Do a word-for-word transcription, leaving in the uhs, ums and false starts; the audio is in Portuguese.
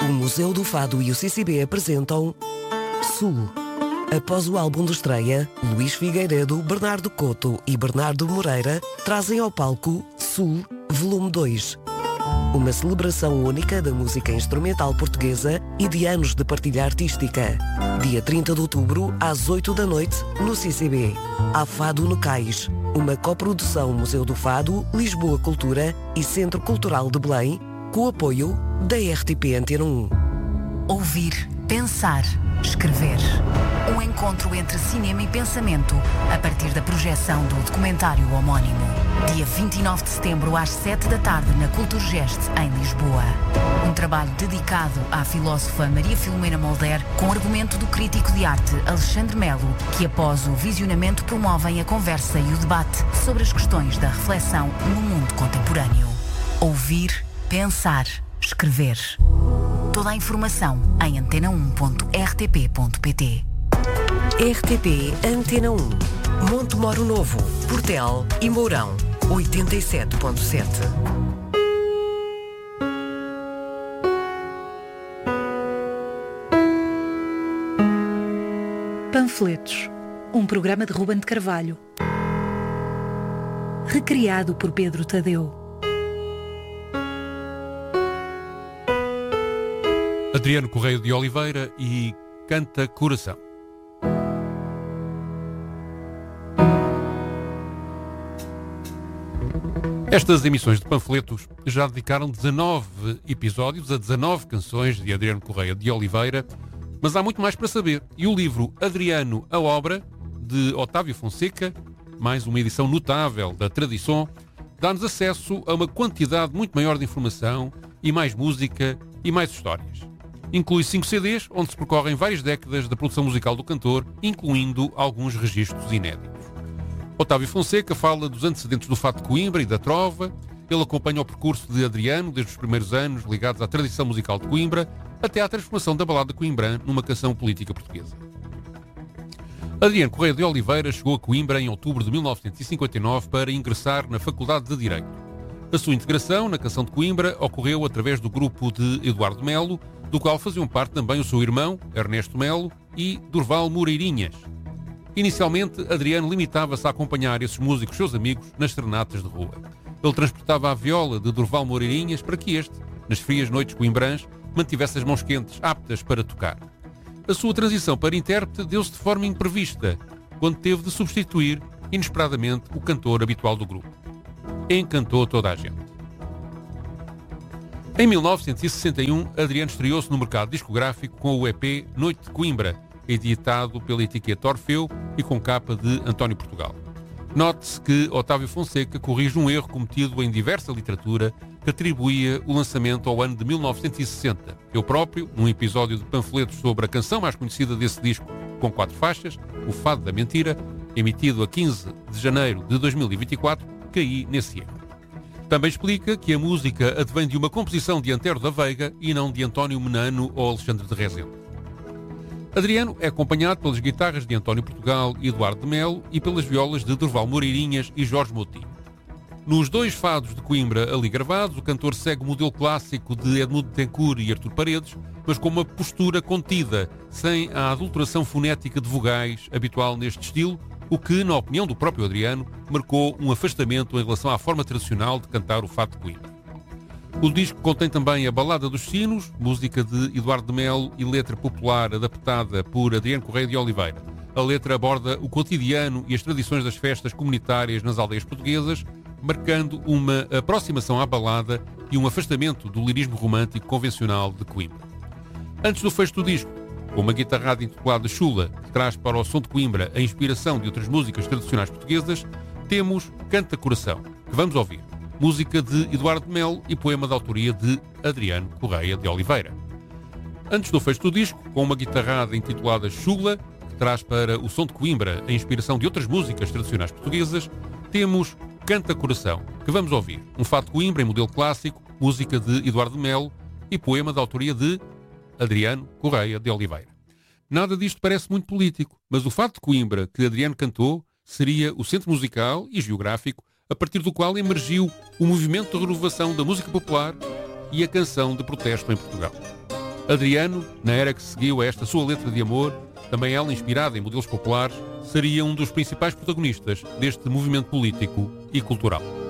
O Museu do Fado e o C C B apresentam Sul. Após o álbum de estreia, Luís Figueiredo, Bernardo Couto e Bernardo Moreira trazem ao palco Sul, volume dois. Uma celebração única da música instrumental portuguesa e de anos de partilha artística. Dia trinta de outubro, às oito da noite, no C C B. Há Fado no Cais. Uma coprodução Museu do Fado, Lisboa Cultura e Centro Cultural de Belém, com o apoio da R T P Antena um. Ouvir, pensar, escrever. Um encontro entre cinema e pensamento a partir da projeção do documentário homónimo. Dia vinte e nove de setembro às sete da tarde na Culturgest, em Lisboa. Um trabalho dedicado à filósofa Maria Filomena Mulder, com argumento do crítico de arte Alexandre Melo, que após o visionamento promovem a conversa e o debate sobre as questões da reflexão no mundo contemporâneo. Ouvir, pensar, escrever. Toda a informação em antena um ponto r t p ponto p t. R T P Antena um. Monte Moro Novo, Portel e Mourão, oitenta e sete ponto sete. Panfletos, um programa de Ruben de Carvalho. Recriado por Pedro Tadeu. Adriano Correia de Oliveira e Canta Coração. Estas emissões de panfletos já dedicaram dezanove episódios a dezanove canções de Adriano Correia de Oliveira, mas há muito mais para saber. E o livro Adriano, a Obra, de Otávio Fonseca, mais uma edição notável da Tradição, dá-nos acesso a uma quantidade muito maior de informação e mais música e mais histórias. Inclui cinco C Ds, onde se percorrem várias décadas da produção musical do cantor, incluindo alguns registros inéditos. Otávio Fonseca fala dos antecedentes do Fado de Coimbra e da Trova. Ele acompanha o percurso de Adriano desde os primeiros anos ligados à tradição musical de Coimbra até à transformação da balada coimbrã numa canção política portuguesa. Adriano Correia de Oliveira chegou a Coimbra em outubro de mil novecentos e cinquenta e nove para ingressar na Faculdade de Direito. A sua integração na canção de Coimbra ocorreu através do grupo de Eduardo Melo, do qual faziam parte também o seu irmão, Ernesto Melo, e Durval Moreirinhas. Inicialmente, Adriano limitava-se a acompanhar esses músicos, seus amigos, nas serenatas de rua. Ele transportava a viola de Durval Moreirinhas para que este, nas frias noites coimbrãs, mantivesse as mãos quentes, aptas para tocar. A sua transição para intérprete deu-se de forma imprevista, quando teve de substituir, inesperadamente, o cantor habitual do grupo. Encantou toda a gente. Em mil novecentos e sessenta e um, Adriano estreou-se no mercado discográfico com o E P Noite de Coimbra, editado pela etiqueta Orfeu e com capa de António Portugal. Note-se que Otávio Fonseca corrige um erro cometido em diversa literatura que atribuía o lançamento ao ano de mil novecentos e sessenta. Eu próprio, num episódio de panfletos sobre a canção mais conhecida desse disco, com quatro faixas, O Fado da Mentira, emitido a quinze de janeiro de dois mil e vinte e quatro, caí nesse erro. Também explica que a música advém de uma composição de Antero da Veiga e não de António Menano ou Alexandre de Rezende. Adriano é acompanhado pelas guitarras de António Portugal e Eduardo de Melo e pelas violas de Durval Moreirinhas e Jorge Moutinho. Nos dois fados de Coimbra ali gravados, o cantor segue o modelo clássico de Edmundo Tencourt e Artur Paredes, mas com uma postura contida, sem a adulteração fonética de vogais habitual neste estilo, o que, na opinião do próprio Adriano, marcou um afastamento em relação à forma tradicional de cantar o fado de Coimbra. O disco contém também a Balada dos Sinos, música de Eduardo de Melo e letra popular adaptada por Adriano Correia de Oliveira. A letra aborda o cotidiano e as tradições das festas comunitárias nas aldeias portuguesas, marcando uma aproximação à balada e um afastamento do lirismo romântico convencional de Coimbra. Antes do fecho do disco, com uma guitarrada intitulada Chula, que traz para o som de Coimbra a inspiração de outras músicas tradicionais portuguesas, temos Canta Coração, que vamos ouvir. Música de Eduardo de Melo e poema de autoria de Adriano Correia de Oliveira. Antes do fecho do disco, com uma guitarrada intitulada Chula, que traz para o som de Coimbra a inspiração de outras músicas tradicionais portuguesas, temos Canta Coração, que vamos ouvir. Um fado de Coimbra em modelo clássico, música de Eduardo de Melo e poema de autoria de Adriano Correia de Oliveira. Nada disto parece muito político, mas o fado de Coimbra que Adriano cantou seria o centro musical e geográfico a partir do qual emergiu o movimento de renovação da música popular e a canção de protesto em Portugal. Adriano, na era que seguiu a esta sua letra de amor, também ela inspirada em modelos populares, seria um dos principais protagonistas deste movimento político e cultural.